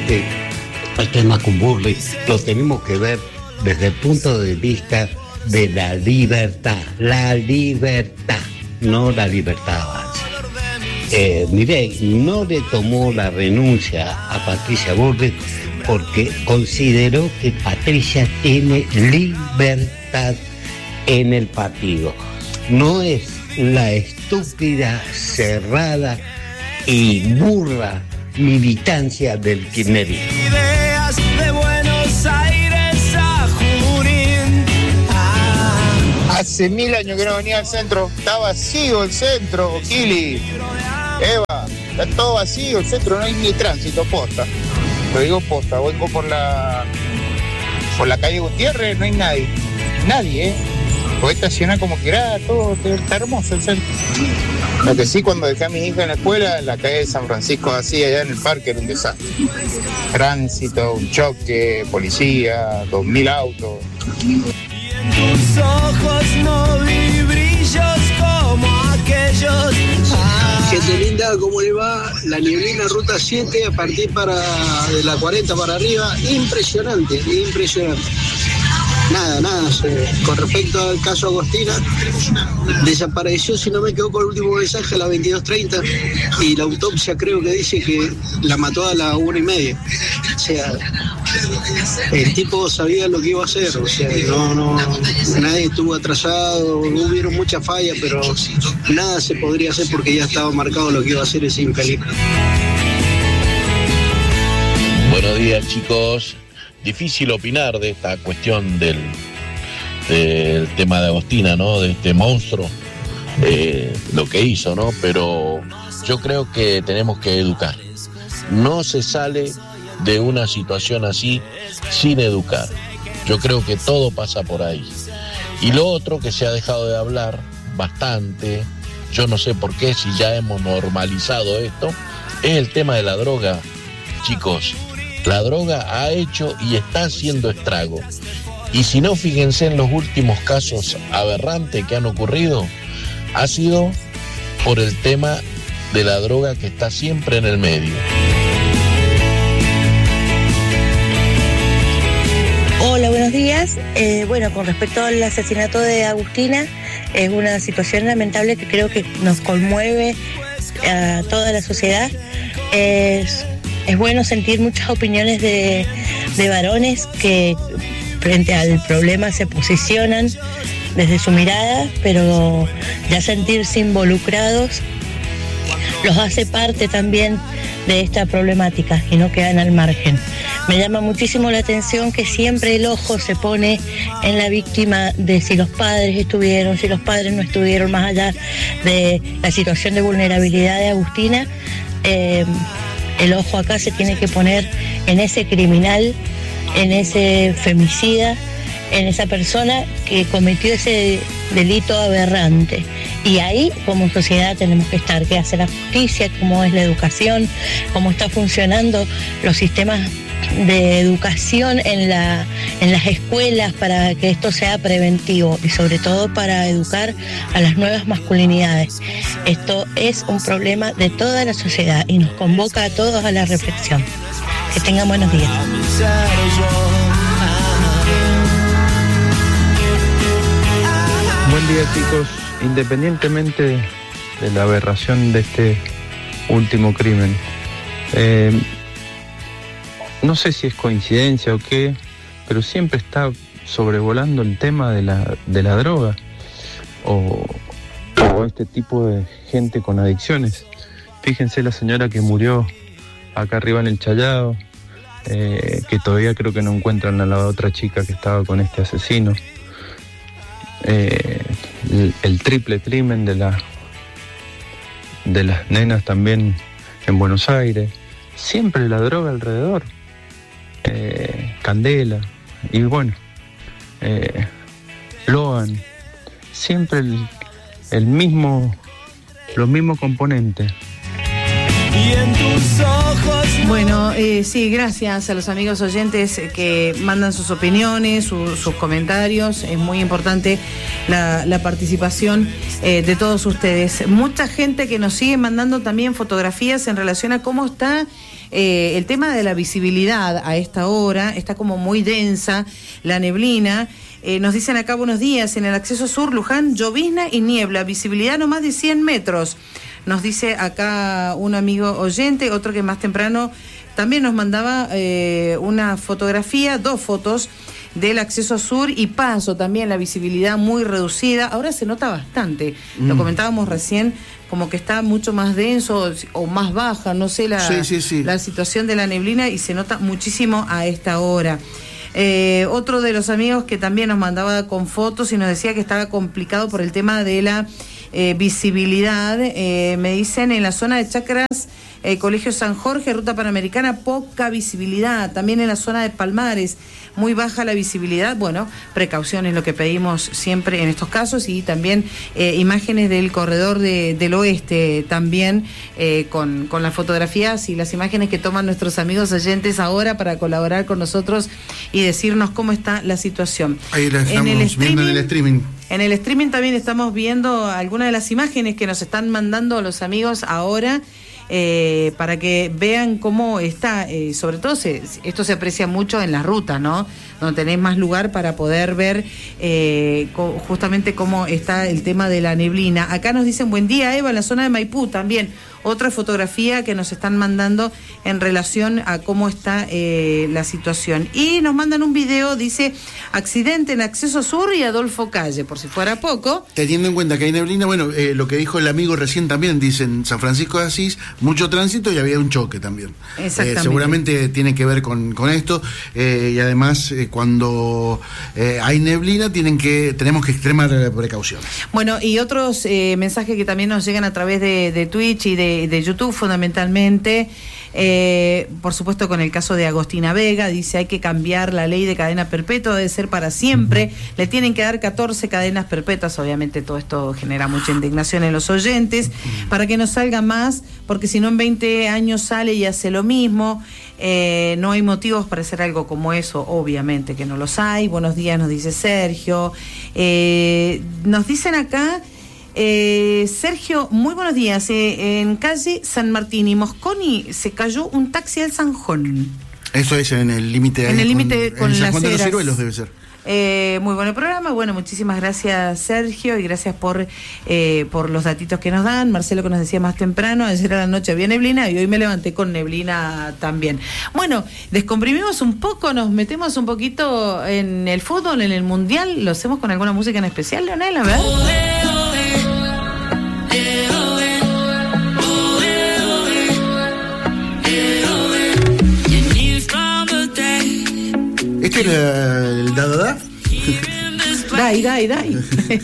realmente el tema con Burley lo tenemos que ver desde el punto de vista de la libertad, no la libertad avanza. Milei no le tomó la renuncia a Patricia Bullrich porque consideró que Patricia tiene libertad en el partido. No es la estúpida, cerrada y burra militancia del kirchnerismo. Ideas de Buenos Aires a Junín. Hace 1000 años que no venía al centro. Está vacío el centro, Kili. Eva, está todo vacío el centro, no hay ni tránsito, posta. Lo digo posta, vengo por la calle Gutiérrez, no hay nadie. Nadie, Podés estacionar como quieras, todo, está hermoso el centro. Lo que sí, cuando dejé a mi hija en la escuela, en la calle de San Francisco, así, allá en el parque, era un desastre. Tránsito, un choque, policía, 2000 autos. Y en tus ojos no vi brillos como aquellos. Gente linda, ¿cómo le va? La nieblina Ruta 7 a partir de la 40 para arriba, impresionante. Nada, con respecto al caso Agostina, desapareció, si no me equivoco, el último mensaje a las 22:30 y la autopsia creo que dice que la mató a las 1:30. O sea, el tipo sabía lo que iba a hacer, o sea, no, nadie estuvo atrasado, hubieron muchas fallas, pero nada se podría hacer porque ya estaba marcado lo que iba a hacer ese infeliz. Buenos días, chicos. Difícil opinar de esta cuestión del tema de Agostina, ¿no? De este monstruo, lo que hizo, ¿no? Pero yo creo que tenemos que educar. No se sale de una situación así sin educar. Yo creo que todo pasa por ahí. Y lo otro que se ha dejado de hablar bastante, yo no sé por qué, si ya hemos normalizado esto, es el tema de la droga, chicos. La droga ha hecho y está haciendo estrago. Y si no, fíjense en los últimos casos aberrantes que han ocurrido, ha sido por el tema de la droga que está siempre en el medio. Hola, buenos días. Bueno, con respecto al asesinato de Agustina, es una situación lamentable que creo que nos conmueve a toda la sociedad. Es bueno sentir muchas opiniones de varones que frente al problema se posicionan desde su mirada, pero ya sentirse involucrados los hace parte también de esta problemática y no quedan al margen. Me llama muchísimo la atención que siempre el ojo se pone en la víctima de si los padres estuvieron, si los padres no estuvieron, más allá de la situación de vulnerabilidad de Agustina. El ojo acá se tiene que poner en ese criminal, en ese femicida, en esa persona que cometió ese delito aberrante. Y ahí, como sociedad, tenemos que estar. ¿Qué hace la justicia? ¿Cómo es la educación? ¿Cómo está funcionando los sistemas de educación en las escuelas para que esto sea preventivo y sobre todo para educar a las nuevas masculinidades? Esto es un problema de toda la sociedad y nos convoca a todos a la reflexión. Que tengan buenos días. Buen día, chicos. Independientemente de la aberración de este último crimen, no sé si es coincidencia o qué, pero siempre está sobrevolando el tema de la droga o este tipo de gente con adicciones. Fíjense la señora que murió acá arriba en el Challado, que todavía creo que no encuentran a la otra chica que estaba con este asesino. El triple crimen de las nenas también en Buenos Aires. Siempre la droga alrededor. Candela y bueno, Logan, siempre los mismos componentes. y en tus ojos. Bueno, sí, gracias a los amigos oyentes que mandan sus opiniones, sus comentarios. Es muy importante la participación de todos ustedes. Mucha gente que nos sigue mandando también fotografías en relación a cómo está el tema de la visibilidad a esta hora. Está como muy densa la neblina. Nos dicen acá: buenos días, en el acceso sur, Luján, llovizna y niebla, visibilidad no más de 100 metros. Nos dice acá un amigo oyente, otro que más temprano también nos mandaba una fotografía, 2 fotos del acceso sur y paso, también la visibilidad muy reducida. Ahora se nota bastante, lo comentábamos recién, como que está mucho más denso o más baja, no sé la situación de la neblina, y se nota muchísimo a esta hora. Otro de los amigos que también nos mandaba con fotos y nos decía que estaba complicado por el tema de la visibilidad, me dicen en la zona de Chacras, Colegio San Jorge, Ruta Panamericana, poca visibilidad. También en la zona de Palmares, muy baja la visibilidad. Bueno, precaución es lo que pedimos siempre en estos casos, y también imágenes del corredor del oeste, también con las fotografías y las imágenes que toman nuestros amigos oyentes ahora para colaborar con nosotros y decirnos cómo está la situación. Ahí la estamos viendo en el streaming. En el streaming también estamos viendo algunas de las imágenes que nos están mandando los amigos ahora, para que vean cómo está, sobre todo esto se aprecia mucho en las rutas, ¿no? Donde tenés más lugar para poder ver justamente cómo está el tema de la neblina. Acá nos dicen: buen día, Eva, en la zona de Maipú también. Otra fotografía que nos están mandando en relación a cómo está la situación. Y nos mandan un video, dice: accidente en acceso sur y Adolfo Calle, por si fuera poco. Teniendo en cuenta que hay neblina, bueno, lo que dijo el amigo recién también, dicen San Francisco de Asís, mucho tránsito y había un choque también. Exactamente. Seguramente tiene que ver con esto, y además cuando hay neblina tenemos que extremar precauciones. Bueno, y otros mensajes que también nos llegan a través de Twitch y de YouTube fundamentalmente, por supuesto con el caso de Agostina Vega, dice: hay que cambiar la ley de cadena perpetua, debe ser para siempre, le tienen que dar 14 cadenas perpetuas. Obviamente todo esto genera mucha indignación en los oyentes, para que no salga más, porque si no en 20 años sale y hace lo mismo. No hay motivos para hacer algo como eso, obviamente que no los hay. Buenos días, nos dice Sergio. Nos dicen acá: Sergio, muy buenos días. En calle San Martín y Mosconi se cayó un taxi al Sanjón. Eso es en el límite. En el límite con San las Juan de los Heras. Ciruelos debe ser. Muy buen programa. Bueno, muchísimas gracias, Sergio, y gracias por los datitos que nos dan. Marcelo, que nos decía más temprano, ayer a la noche había neblina y hoy me levanté con neblina también. Bueno, descomprimimos un poco, nos metemos un poquito en el fútbol, en el mundial. ¿Lo hacemos con alguna música en especial, Leonel? A ver. ¿Este era el da? Dai.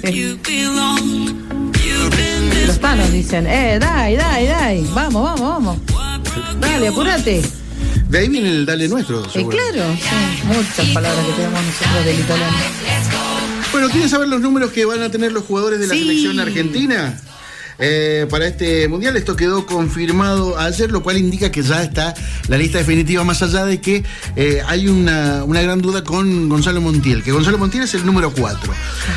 Los panos dicen: dai. Vamos. Dale, apúrate. De ahí viene el dale nuestro. Claro, sí, muchas palabras que tenemos nosotros del italiano. Bueno, ¿quieren saber los números que van a tener los jugadores de la selección argentina para este mundial? Esto quedó confirmado ayer, lo cual indica que ya está la lista definitiva, más allá de que hay una gran duda con Gonzalo Montiel, que Gonzalo Montiel es el número 4.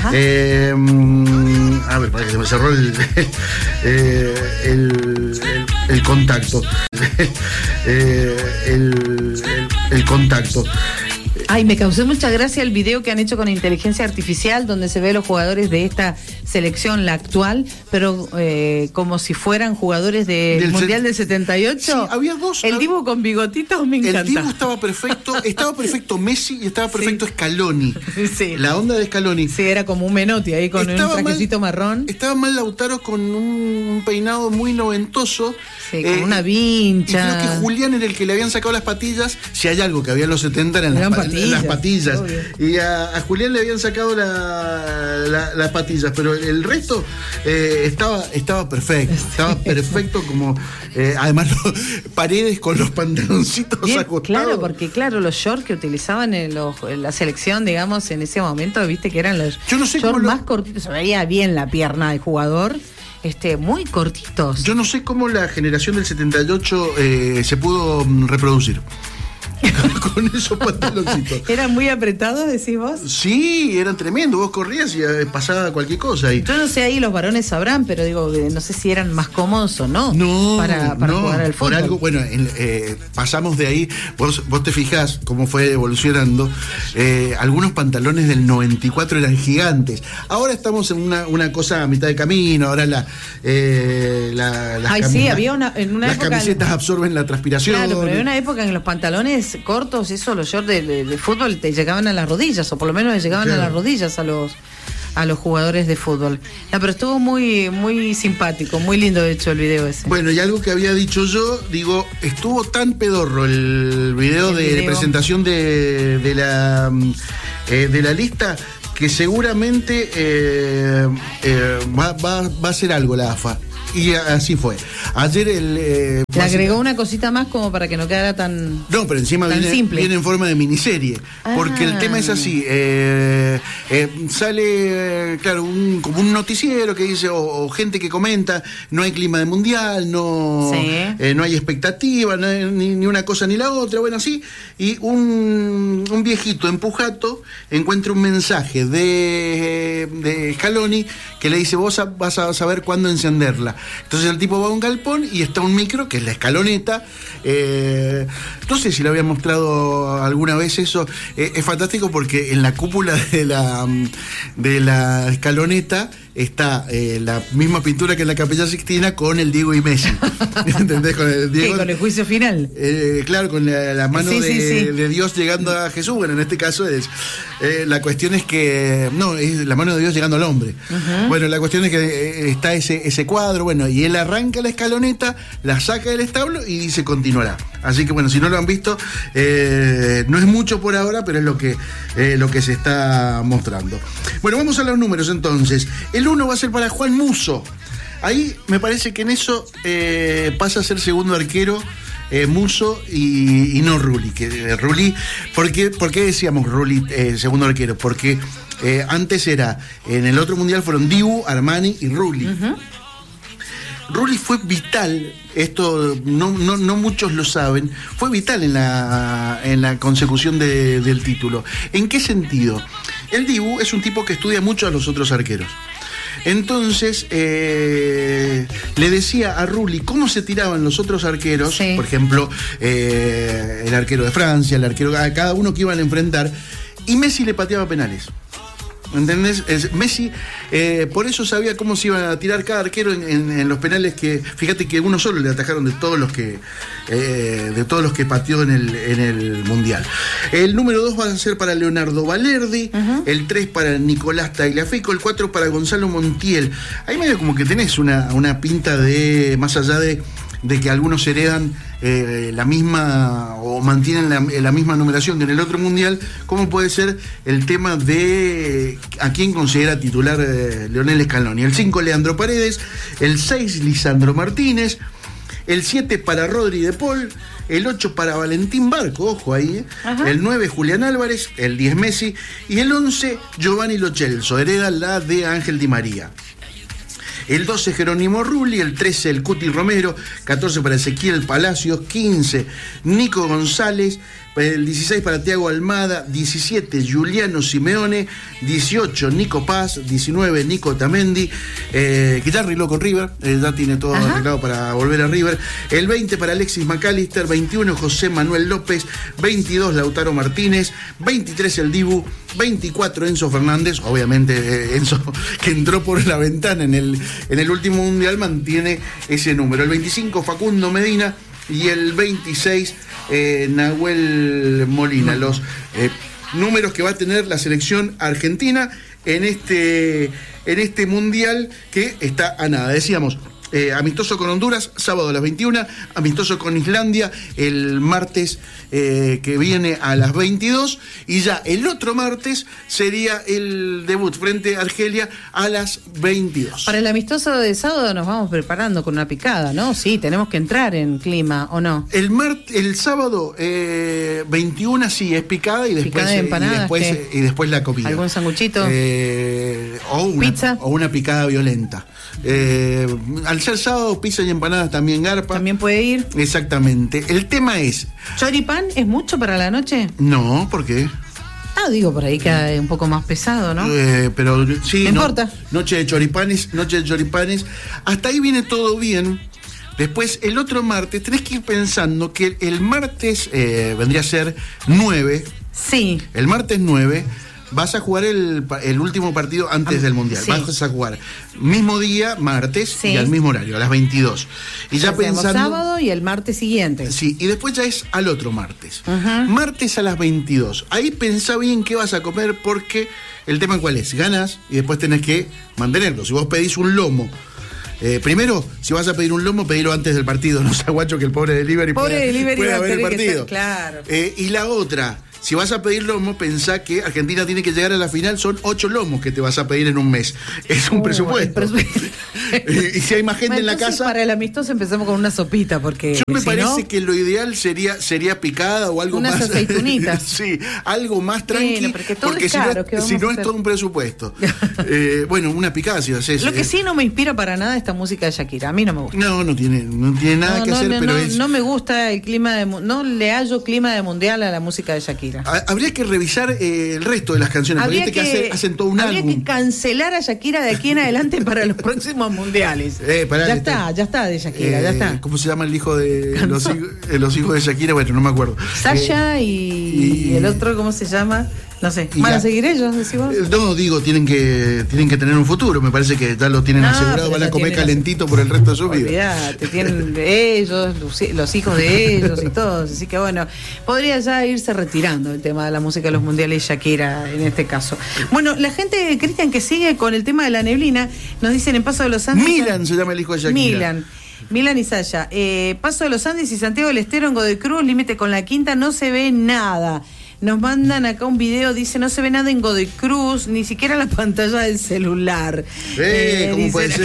A ver, para que se me cerró el contacto. El contacto. Ay, me causó mucha gracia el video que han hecho con inteligencia artificial, donde se ve a los jugadores de esta selección, la actual, pero como si fueran jugadores del Mundial del 78. Sí, había dos. El Dibu con bigotitos me encanta. El Dibu estaba perfecto Messi y estaba perfecto Scaloni. Sí. La onda de Scaloni. Sí, era como un Menotti ahí con un trajecito marrón. Estaba mal Lautaro con un peinado muy noventoso. Sí, con una vincha. Y creo que Julián era el que le habían sacado las patillas. Si hay algo que había en los 70 eran las patillas. Obvio. Y a Julián le habían sacado las patillas, pero el resto estaba perfecto. Estaba perfecto, como además Paredes con los pantaloncitos bien acostados. Claro, porque los shorts que utilizaban en la selección, digamos, en ese momento, viste que eran los shorts más cortitos. Se veía bien la pierna del jugador. muy cortitos. Yo no sé cómo la generación del 78 se pudo reproducir. Con esos pantaloncitos. ¿Eran muy apretados, decís vos? Sí, eran tremendos. Vos corrías y pasaba cualquier cosa ahí. Yo no sé, ahí los varones sabrán, pero digo, no sé si eran más cómodos o no. Para jugar al fútbol. Por algo, bueno, pasamos de ahí. Vos te fijás cómo fue evolucionando. Algunos pantalones del 94 eran gigantes. Ahora estamos en una cosa a mitad de camino. Ahora las había en una las época. Las camisetas absorben la transpiración. Claro, pero había una época en los pantalones cortos, los shorts de fútbol te llegaban a las rodillas, o por lo menos le llegaban a las rodillas a los jugadores de fútbol. No, pero estuvo muy, muy simpático, muy lindo de hecho el video ese. Bueno, y algo que había dicho yo, estuvo tan pedorro el video de presentación de la lista, que seguramente va a hacer algo la AFA. Y así fue. Ayer le agregó una cosita más como para que no quedara tan. No, pero encima viene en forma de miniserie. Porque el tema es así. Sale, claro, como un noticiero que dice, o gente que comenta, no hay clima de mundial, no hay expectativa, no hay ni una cosa ni la otra, bueno, así. Y un viejito empujato encuentra un mensaje de Scaloni que le dice, vos vas a saber cuándo encenderla. Entonces el tipo va a un galpón y está un micro, que es la escaloneta. No sé si lo había mostrado alguna vez eso. Es fantástico porque en la cúpula de la escaloneta está la misma pintura que en la Capilla Sixtina con el Diego y Messi. ¿Entendés? Con el Diego. ¿Qué, con el juicio final? Claro, con la mano de Dios llegando a Jesús. Bueno, en este caso es la cuestión es que es la mano de Dios llegando al hombre. Uh-huh. Bueno, la cuestión es que está ese cuadro, bueno, y él arranca la escaloneta, la saca del establo y dice continuará. Así que bueno, si no lo han visto, no es mucho por ahora, pero es lo que se está mostrando. Bueno, vamos a los números entonces. El 1 va a ser para Juan Musso. Ahí me parece que en eso pasa a ser segundo arquero Musso y no Rulli. ¿Por qué decíamos Rulli segundo arquero? Porque antes era, en el otro mundial fueron Dibu, Armani y Rulli. Uh-huh. Rulli fue vital, esto no muchos lo saben, fue vital en la consecución del título. ¿En qué sentido? El Dibu es un tipo que estudia mucho a los otros arqueros. Entonces le decía a Rulli cómo se tiraban los otros arqueros, por ejemplo, el arquero de Francia, el arquero, a cada uno que iban a enfrentar, y Messi le pateaba penales. ¿Entendés? Messi por eso sabía cómo se iba a tirar cada arquero en los penales, que fíjate que uno solo le atajaron de todos los que pateó en el mundial. El número 2 va a ser para Leonardo Valerdi, uh-huh. El 3 para Nicolás Tagliafico, el 4 para Gonzalo Montiel. Ahí medio como que tenés una pinta de, más allá de que algunos heredan la misma o mantienen la misma numeración que en el otro mundial, ¿cómo puede ser el tema de a quién considera titular Lionel Scaloni? El 5 Leandro Paredes, el 6 Lisandro Martínez, el 7 para Rodri de Paul, el 8 para Valentín Barco, ojo ahí, el 9 Julián Álvarez, el 10 Messi y el 11 Giovanni Lo Celso, hereda la de Ángel Di María. El 12 Jerónimo Rulli, el 13 el Cuti Romero, 14 para Ezequiel Palacios, 15 Nico González, el 16 para Thiago Almada, 17 Giuliano Simeone, 18 Nico Paz, 19 Nico Otamendi, que ya arregló con River, ya tiene todo arreglado para volver a River, el 20 para Alexis McAllister, 21 José Manuel López, 22 Lautaro Martínez, 23 el Dibu, 24 Enzo Fernández, obviamente Enzo que entró por la ventana en el último mundial mantiene ese número, el 25 Facundo Medina y el 26 Nahuel Molina, los números que va a tener la selección argentina en este mundial que está a nada. Decíamos, amistoso con Honduras, sábado a las 21, amistoso con Islandia el martes que viene a las 22, y ya el otro martes sería el debut frente a Argelia a las 22. Para el amistoso de sábado nos vamos preparando con una picada, ¿no? Sí, tenemos que entrar en clima, ¿o no? El sábado 21 sí es picada y después picada de empanadas, y después la comida. ¿Algún sanguchito? ¿Pizza? O una picada violenta. Al ser sábado, pizza y empanadas también garpa. ¿También puede ir? Exactamente. El tema es... ¿Choripán es mucho para la noche? No, ¿por qué? Ah, digo, por ahí queda un poco más pesado, ¿no? Pero sí, no importa. Noche de choripanes. Hasta ahí viene todo bien. Después, el otro martes, tenés que ir pensando que el martes vendría a ser 9. Sí. El martes 9 vas a jugar el último partido antes del Mundial. Sí. Vas a jugar mismo día, martes, sí, y al mismo horario, a las 22. Y ya pensando... sábado y el martes siguiente. Sí, y después ya es al otro martes. Martes a las 22. Ahí pensá bien qué vas a comer, porque el tema cuál es. Ganás y después tenés que mantenerlo. Si vos pedís un lomo... primero, si vas a pedir un lomo, pedilo antes del partido, no sea guacho que el pobre delivery pueda ver el partido. Claro. Y la otra, si vas a pedir lomo, pensá que Argentina tiene que llegar a la final, son 8 lomos que te vas a pedir en un mes. Es un presupuesto. Y si hay más gente en la casa... Para el amistoso empezamos con una sopita, porque... Me parece que lo ideal sería picada o algo unas más... Unas aceitunitas. Sí, algo más tranquilo, porque si no es todo un presupuesto. Bueno, una picada si haces... Lo que sí no me inspira para nada esta música de Shakira, a mí no me gusta. No tiene nada que hacer, pero es... No me gusta el clima no le hallo clima de mundial a la música de Shakira. Habría que revisar el resto de las canciones, porque que hacen todo un álbum. Habría que cancelar a Shakira de aquí en adelante para los próximos mundiales. Ya está de Shakira, ya está. ¿Cómo se llama el hijo de los hijos de Shakira? Bueno, no me acuerdo. Sasha y el otro, ¿cómo se llama? No sé. ¿Van a seguir ellos, decís vos? No, digo, tienen que tener un futuro. Me parece que ya lo tienen asegurado. Van a comer calentito por el resto de su vida. Olvidate, tienen ellos, los hijos de ellos y todos. Así que bueno, podría ya irse retirando el tema de la música de los mundiales y Shakira en este caso. Bueno, la gente, Cristian, que sigue con el tema de la neblina, nos dicen en Paso de los Andes. Milan se llama el hijo de Shakira. Milan y Saya. Paso de los Andes y Santiago del Estero en Godoy Cruz, límite con la Quinta, no se ve nada. Nos mandan acá un video, dice, no se ve nada en Godoy Cruz, ni siquiera la pantalla del celular. ¿Cómo dicen, puede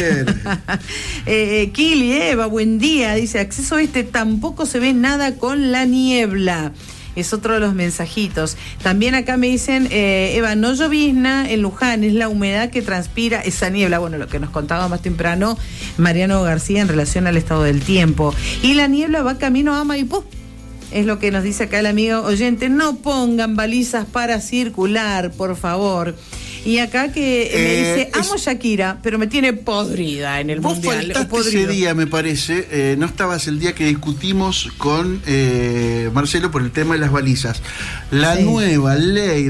ser? Kili, Eva, buen día. Dice, acceso tampoco se ve nada con la niebla. Es otro de los mensajitos. También acá me dicen, Eva, no llovizna en Luján, es la humedad que transpira esa niebla. Bueno, lo que nos contaba más temprano Mariano García en relación al estado del tiempo. Y la niebla va camino a Maipú. Es lo que nos dice acá el amigo oyente. No pongan balizas para circular, por favor. Y acá que me dice, amo Shakira, pero me tiene podrida en el mundial. Vos faltaste ese día, me parece. No estabas el día que discutimos con Marcelo por el tema de las balizas. La nueva ley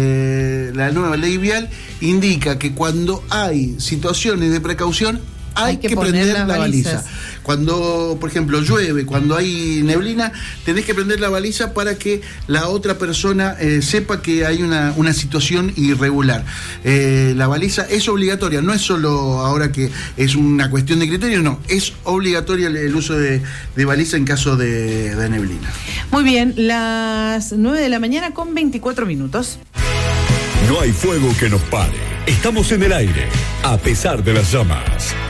vial indica que cuando hay situaciones de precaución hay que prender la baliza. Cuando, por ejemplo, llueve, cuando hay neblina, tenés que prender la baliza para que la otra persona sepa que hay una situación irregular. La baliza es obligatoria, no es solo ahora que es una cuestión de criterio, no, es obligatoria el uso de baliza en caso de neblina. Muy bien, las 9 de la mañana con 24 minutos. No hay fuego que nos pare. Estamos en el aire, a pesar de las llamas.